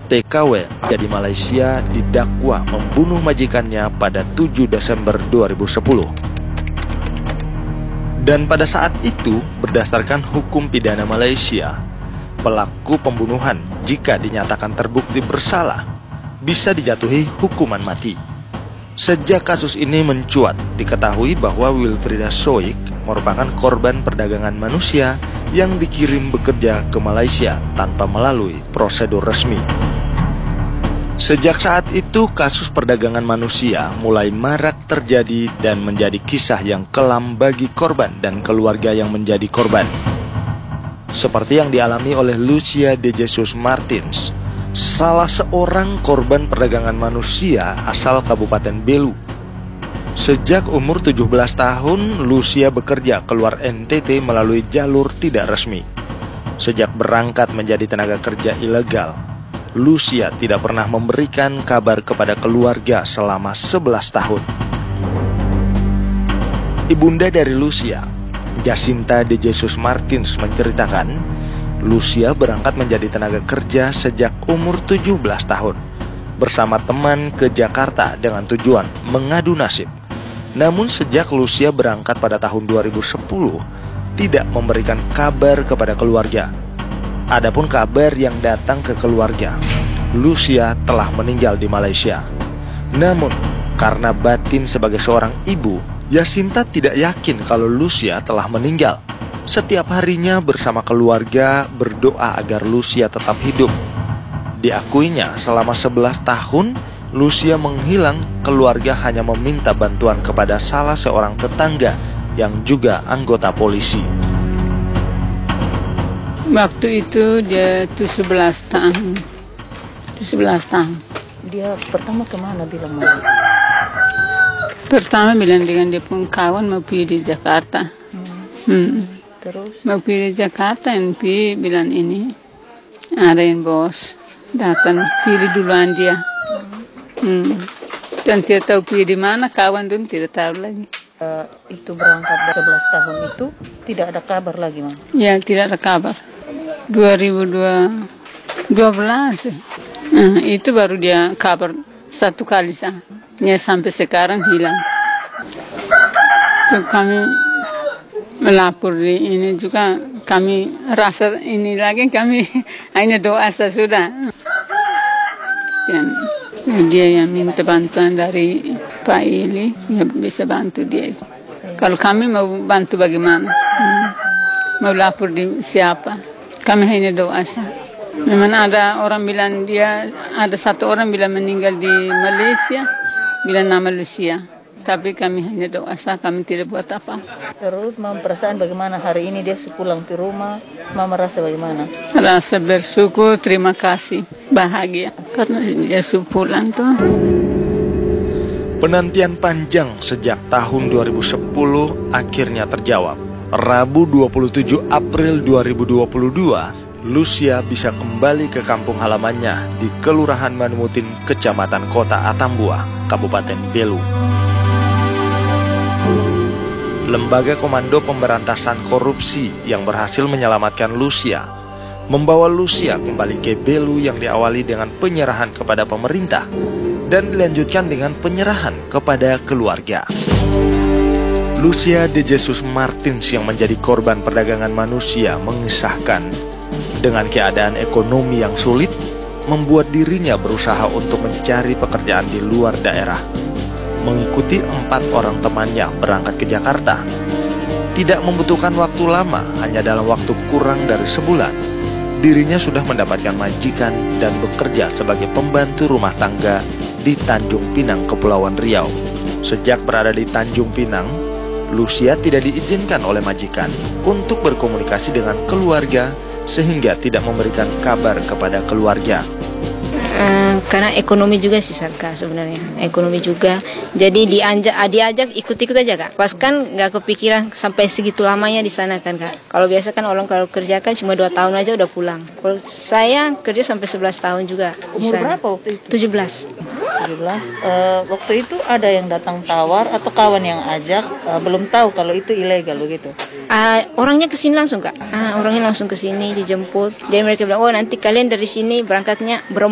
TKW di Malaysia didakwa membunuh majikannya pada 7 Desember 2010. Dan pada saat itu, berdasarkan hukum pidana Malaysia, pelaku pembunuhan jika dinyatakan terbukti bersalah bisa dijatuhi hukuman mati. Sejak kasus ini mencuat, diketahui bahwa Wilfrieda Soik merupakan korban perdagangan manusia yang dikirim bekerja ke Malaysia tanpa melalui prosedur resmi. Sejak saat itu, kasus perdagangan manusia mulai marak terjadi dan menjadi kisah yang kelam bagi korban dan keluarga yang menjadi korban. Seperti yang dialami oleh Lucia de Jesus Martins, salah seorang korban perdagangan manusia asal Kabupaten Belu. Sejak umur 17 tahun, Lucia bekerja keluar NTT melalui jalur tidak resmi. Sejak berangkat menjadi tenaga kerja ilegal, Lucia tidak pernah memberikan kabar kepada keluarga selama 11 tahun. Ibunda dari Lucia, Jacinta de Jesus Martins, menceritakan, Lucia berangkat menjadi tenaga kerja sejak umur 17 tahun bersama teman ke Jakarta dengan tujuan mengadu nasib. Namun sejak Lucia berangkat pada tahun 2010, tidak memberikan kabar kepada keluarga. Adapun kabar yang datang ke keluarga, Lucia telah meninggal di Malaysia. Namun, karena batin sebagai seorang ibu, Jacinta tidak yakin kalau Lucia telah meninggal. Setiap harinya bersama keluarga berdoa agar Lucia tetap hidup. Diakuinya selama 11 tahun, Lucia menghilang. Keluarga hanya meminta bantuan kepada salah seorang tetangga yang juga anggota polisi. Waktu itu dia 17 tahun. 17 tahun. Dia pertama kemana bilang mau? Pertama bilang dengan dia pun kawan mau pergi di Jakarta. Terus? Mau pergi di Jakarta dan pergi bilang ini ada yang bos datang pilih duluan dia. Dan tidak tahu pergi di mana, kawan dulu tidak tahu lagi. Itu berangkat 11 tahun itu tidak ada kabar lagi, Mam? Ya, tidak ada kabar. 2012 itu baru dia kabar satu kali sah. Ya, sampai sekarang hilang. So, kami melapor di ini juga, kami rasa ini lagi, kami hanya doa sudah. Dan dia yang minta bantuan dari Pak Ili, ya bisa bantu dia. Kalau kami mau bantu bagaimana? Mau lapor di siapa? Kami hanya doa saja. Memang ada orang bilang ada satu orang bilang meninggal di Malaysia, bilang nama Lucia. Tapi kami hanya doa saja, kami tidak buat apa. Terus Mam perasaan bagaimana hari ini dia pulang ke rumah? Mam merasa bagaimana? Rasa bersyukur, terima kasih, bahagia karena dia pulang tuh. Penantian panjang sejak tahun 2010 akhirnya terjawab. Rabu 27 April 2022, Lucia bisa kembali ke kampung halamannya di Kelurahan Manumutin, Kecamatan Kota Atambua, Kabupaten Belu. Lembaga Komando Pemberantasan Korupsi yang berhasil menyelamatkan Lucia membawa Lucia kembali ke Belu yang diawali dengan penyerahan kepada pemerintah dan dilanjutkan dengan penyerahan kepada keluarga. Lucia de Jesus Martins yang menjadi korban perdagangan manusia mengisahkan, dengan keadaan ekonomi yang sulit, membuat dirinya berusaha untuk mencari pekerjaan di luar daerah. Mengikuti 4 orang temannya berangkat ke Jakarta. Tidak membutuhkan waktu lama, hanya dalam waktu kurang dari sebulan, dirinya sudah mendapatkan majikan dan bekerja sebagai pembantu rumah tangga di Tanjung Pinang, Kepulauan Riau. Sejak berada di Tanjung Pinang, Lucia tidak diizinkan oleh majikan untuk berkomunikasi dengan keluarga sehingga tidak memberikan kabar kepada keluarga. Karena ekonomi juga sih Kak, sebenarnya ekonomi juga, jadi diajak ikut-ikut aja Kak. Pas kan nggak kepikiran sampai segitu lamanya di sana kan Kak. Kalau biasa kan orang kalau kerja kan cuma 2 tahun aja udah pulang. Kalau saya kerja sampai 11 tahun juga. Umur berapa waktu itu? 17. 17. Waktu itu ada yang datang tawar atau kawan yang ajak, belum tahu kalau itu ilegal begitu? Orangnya kesini langsung Kak. Orangnya langsung kesini dijemput. Jadi mereka bilang, oh nanti kalian dari sini berangkatnya